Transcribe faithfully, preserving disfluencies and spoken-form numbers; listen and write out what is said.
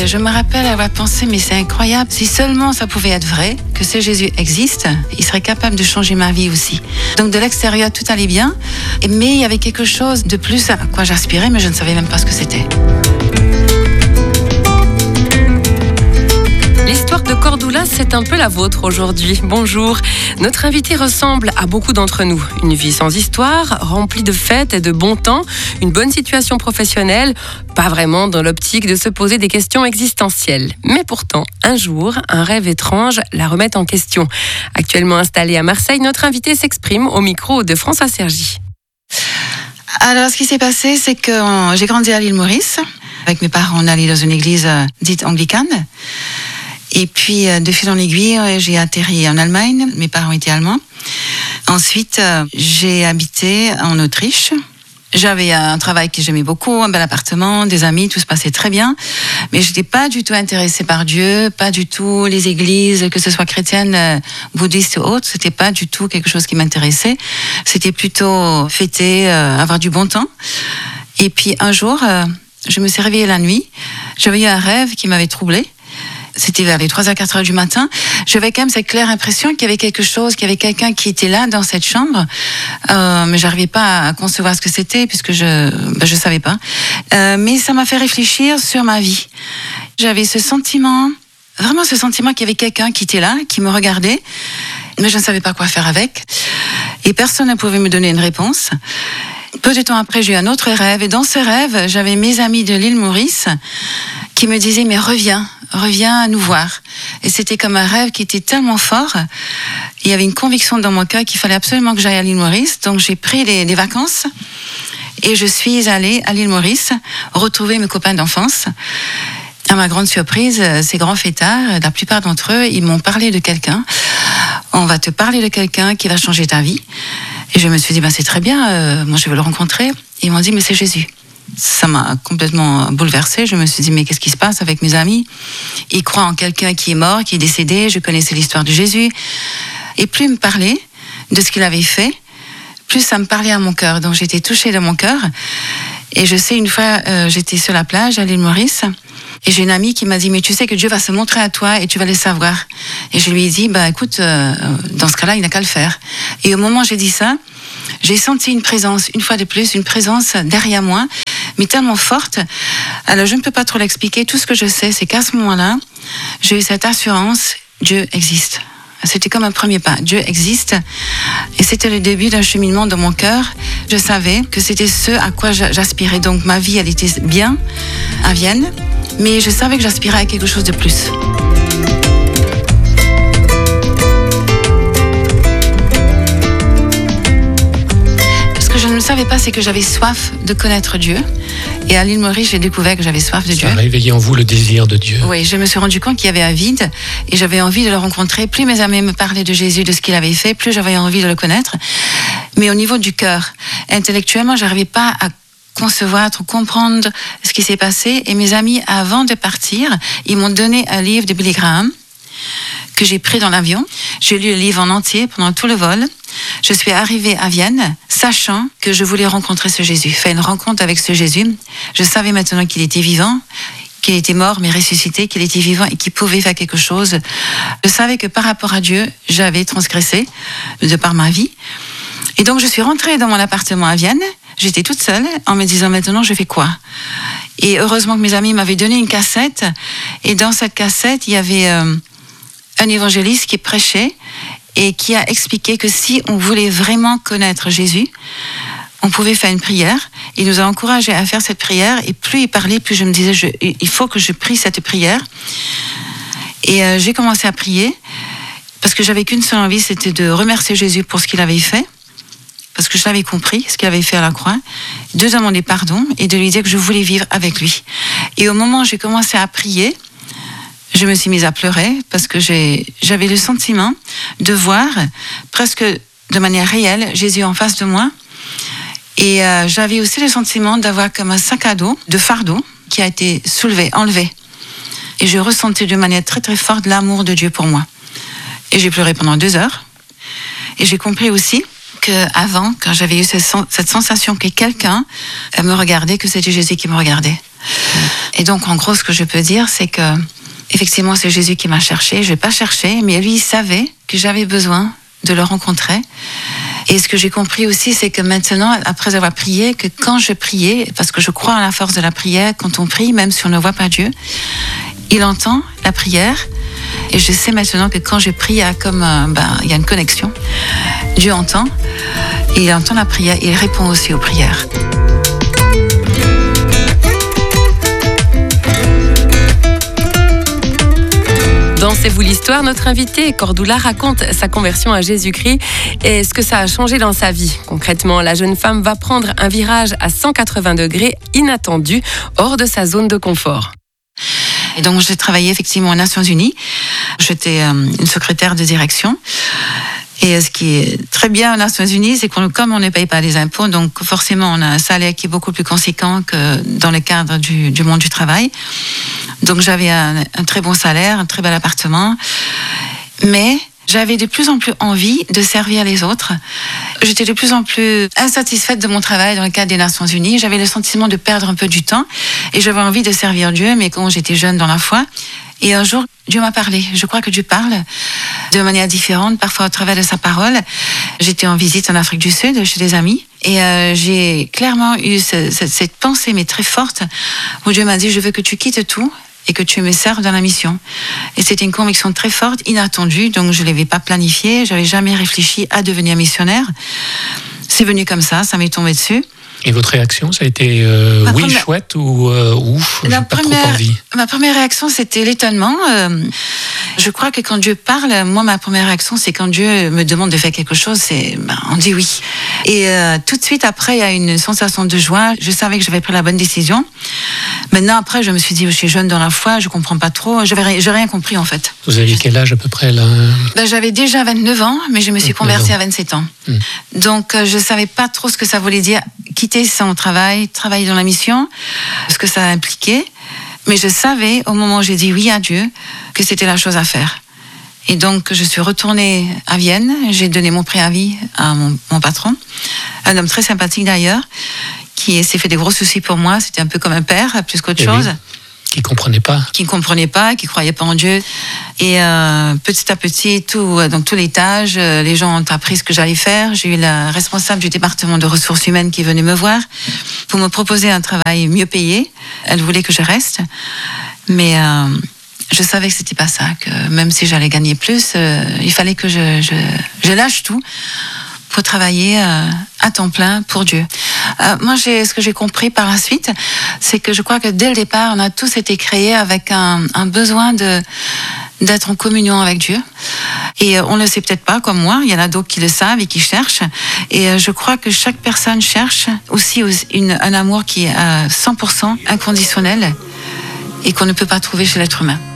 Et je me rappelle avoir pensé, mais c'est incroyable, si seulement ça pouvait être vrai, que ce Jésus existe, il serait capable de changer ma vie aussi. Donc de l'extérieur, tout allait bien, mais il y avait quelque chose de plus à quoi j'aspirais, mais je ne savais même pas ce que c'était. L'histoire de Cordula, c'est un peu la vôtre aujourd'hui. Bonjour. Notre invité ressemble à beaucoup d'entre nous. Une vie sans histoire, remplie de fêtes et de bon temps, une bonne situation professionnelle, pas vraiment dans l'optique de se poser des questions existentielles. Mais pourtant, un jour, un rêve étrange la remet en question. Actuellement installée à Marseille, notre invité s'exprime au micro de François Sergi. Alors, ce qui s'est passé, c'est que j'ai grandi à l'île Maurice. Avec mes parents, on allait dans une église dite anglicane. Et puis, de fil en aiguille, j'ai atterri en Allemagne. Mes parents étaient allemands. Ensuite, j'ai habité en Autriche. J'avais un travail que j'aimais beaucoup, un bel appartement, des amis, tout se passait très bien. Mais je n'étais pas du tout intéressée par Dieu, pas du tout les églises, que ce soit chrétiennes, bouddhistes ou autres. C'était pas du tout quelque chose qui m'intéressait. C'était plutôt fêter, avoir du bon temps. Et puis, un jour, je me suis réveillée la nuit. J'avais eu un rêve qui m'avait troublée. C'était vers les trois à quatre heures du matin. J'avais quand même cette claire impression qu'il y avait quelque chose, qu'il y avait quelqu'un qui était là dans cette chambre. Euh, mais j'arrivais pas à concevoir ce que c'était puisque je, ben, je savais pas. Euh, mais ça m'a fait réfléchir sur ma vie. J'avais ce sentiment, vraiment ce sentiment qu'il y avait quelqu'un qui était là, qui me regardait, mais je ne savais pas quoi faire avec. Et personne ne pouvait me donner une réponse. Peu de temps après, j'ai eu un autre rêve. Et dans ce rêve, j'avais mes amis de l'île Maurice qui me disaient « mais reviens, reviens nous voir ». Et c'était comme un rêve qui était tellement fort. Il y avait une conviction dans mon cœur qu'il fallait absolument que j'aille à l'île Maurice. Donc j'ai pris des, des vacances et je suis allée à l'île Maurice retrouver mes copains d'enfance. À ma grande surprise, ces grands fêtards, la plupart d'entre eux, ils m'ont parlé de quelqu'un. On va te parler de quelqu'un qui va changer ta vie. Et je me suis dit, ben c'est très bien, euh, moi je veux le rencontrer. Et ils m'ont dit, mais c'est Jésus. Ça m'a complètement bouleversée. Je me suis dit, mais qu'est-ce qui se passe avec mes amis ? Ils croient en quelqu'un qui est mort, qui est décédé. Je connaissais l'histoire de Jésus. Et plus ils me parlaient de ce qu'il avait fait, plus ça me parlait à mon cœur. Donc j'étais touchée de mon cœur. Et je sais, une fois, euh, j'étais sur la plage à l'île Maurice. Et j'ai une amie qui m'a dit, mais tu sais que Dieu va se montrer à toi et tu vas le savoir. Et je lui ai dit, bah écoute, euh, dans ce cas-là, il n'a qu'à le faire. Et au moment où j'ai dit ça, j'ai senti une présence, une fois de plus, une présence derrière moi, mais tellement forte. Alors je ne peux pas trop l'expliquer. Tout ce que je sais, c'est qu'à ce moment-là, j'ai eu cette assurance, Dieu existe. C'était comme un premier pas. Dieu existe. Et c'était le début d'un cheminement dans mon cœur. Je savais que c'était ce à quoi j'aspirais. Donc ma vie, elle était bien à Vienne. Mais je savais que j'aspirais à quelque chose de plus. Ce que je ne savais pas, c'est que j'avais soif de connaître Dieu. Et à l'île Maurice, j'ai découvert que j'avais soif de Ça Dieu. a réveillé en vous le désir de Dieu. Oui, je me suis rendu compte qu'il y avait un vide et j'avais envie de le rencontrer. Plus mes amis me parlaient de Jésus, de ce qu'il avait fait, plus j'avais envie de le connaître. Mais au niveau du cœur, intellectuellement, j'arrivais pas à concevoir, trop comprendre ce qui s'est passé. Et mes amis, avant de partir, ils m'ont donné un livre de Billy Graham que j'ai pris dans l'avion. J'ai lu le livre en entier pendant tout le vol. Je suis arrivée à Vienne, sachant que je voulais rencontrer ce Jésus, faire une rencontre avec ce Jésus. Je savais maintenant qu'il était vivant, qu'il était mort mais ressuscité, qu'il était vivant et qu'il pouvait faire quelque chose. Je savais que par rapport à Dieu, j'avais transgressé de par ma vie. Et donc je suis rentrée dans mon appartement à Vienne. J'étais toute seule en me disant maintenant je fais quoi ? Et heureusement que mes amis m'avaient donné une cassette. Et dans cette cassette, il y avait euh, un évangéliste qui prêchait et qui a expliqué que si on voulait vraiment connaître Jésus, on pouvait faire une prière. Il nous a encouragés à faire cette prière. Et plus il parlait, plus je me disais je, il faut que je prie cette prière. Et euh, j'ai commencé à prier parce que j'avais qu'une seule envie, c'était de remercier Jésus pour ce qu'il avait fait. Parce que je l'avais compris, ce qu'il avait fait à la croix, de demander pardon et de lui dire que je voulais vivre avec lui. Et au moment où j'ai commencé à prier, je me suis mise à pleurer parce que j'ai, j'avais le sentiment de voir presque de manière réelle Jésus en face de moi. Et euh, j'avais aussi le sentiment d'avoir comme un sac à dos de fardeau qui a été soulevé, enlevé. Et je ressentais de manière très très forte l'amour de Dieu pour moi. Et j'ai pleuré pendant deux heures. Et j'ai compris aussi qu'avant, quand j'avais eu cette sensation que quelqu'un me regardait, que c'était Jésus qui me regardait. Et donc, en gros, ce que je peux dire, c'est que, effectivement, c'est Jésus qui m'a cherché. Je n'ai pas cherché, mais lui, il savait que j'avais besoin de le rencontrer. Et ce que j'ai compris aussi, c'est que maintenant, après avoir prié, que quand je priais, parce que je crois à la force de la prière, quand on prie, même si on ne voit pas Dieu, il entend la prière. Et je sais maintenant que quand je prie, il y a comme un, ben, il y a une connexion. Dieu entend, et il entend la prière, et il répond aussi aux prières. Dans C'est vous l'histoire, notre invité Cordula raconte sa conversion à Jésus-Christ et ce que ça a changé dans sa vie. Concrètement, la jeune femme va prendre un virage à cent quatre-vingts degrés inattendu, hors de sa zone de confort. Et donc j'ai travaillé effectivement aux Nations Unies. J'étais euh, une secrétaire de direction. Et ce qui est très bien aux Nations Unies, c'est que comme on ne paye pas les impôts, donc forcément on a un salaire qui est beaucoup plus conséquent que dans le cadre du, du monde du travail. Donc j'avais un, un très bon salaire, un très bel appartement, mais j'avais de plus en plus envie de servir les autres. J'étais de plus en plus insatisfaite de mon travail dans le cadre des Nations Unies. J'avais le sentiment de perdre un peu du temps et j'avais envie de servir Dieu, mais quand j'étais jeune dans la foi. Et un jour, Dieu m'a parlé. Je crois que Dieu parle de manière différente, parfois au travers de sa parole. J'étais en visite en Afrique du Sud chez des amis et euh, j'ai clairement eu ce, ce, cette pensée, mais très forte, où Dieu m'a dit, je veux que tu quittes tout et que tu me serves dans la mission. Et c'était une conviction très forte, inattendue, donc je ne l'avais pas planifiée, je n'avais jamais réfléchi à devenir missionnaire. C'est venu comme ça, ça m'est tombé dessus. Et votre réaction, ça a été euh, oui, première... chouette ou euh, ouf, j'ai pas première... trop envie? Ma première réaction, c'était l'étonnement. Euh, je crois que quand Dieu parle, moi, ma première réaction, c'est quand Dieu me demande de faire quelque chose, c'est, ben, on dit oui. Et euh, tout de suite après, il y a une sensation de joie. Je savais que j'avais pris la bonne décision. Maintenant, après, je me suis dit, je suis jeune dans la foi, je comprends pas trop. Je n'ai rien compris, en fait. Vous aviez quel âge à peu près, là? Ben, j'avais déjà vingt-neuf ans, mais je me suis convertie à vingt-sept ans. Hmm. Donc, euh, je savais pas trop ce que ça voulait dire, quitter son travail, travailler dans la mission, ce que ça impliquait. Mais je savais, au moment où j'ai dit oui à Dieu, que c'était la chose à faire. Et donc, je suis retournée à Vienne. J'ai donné mon préavis à mon, mon patron, un homme très sympathique d'ailleurs, qui s'est fait des gros soucis pour moi. C'était un peu comme un père, plus qu'autre Et chose. Oui. Qui ne comprenait pas. Qui ne comprenait pas, qui ne croyait pas en Dieu. Et euh, petit à petit, tout, dans tout l'étage, les gens ont appris ce que j'allais faire. J'ai eu la responsable du département de ressources humaines qui venait me voir pour me proposer un travail mieux payé. Elle voulait que je reste. Mais euh, je savais que ce n'était pas ça, que même si j'allais gagner plus, euh, il fallait que je, je, je lâche tout pour travailler euh, à temps plein pour Dieu. Euh, moi, j'ai, ce que j'ai compris par la suite, c'est que je crois que dès le départ, on a tous été créés avec un, un besoin de, d'être en communion avec Dieu. Et euh, on ne le sait peut-être pas, comme moi. Il y en a d'autres qui le savent et qui cherchent. Et euh, je crois que chaque personne cherche aussi une, un amour qui est à cent pour cent inconditionnel et qu'on ne peut pas trouver chez l'être humain.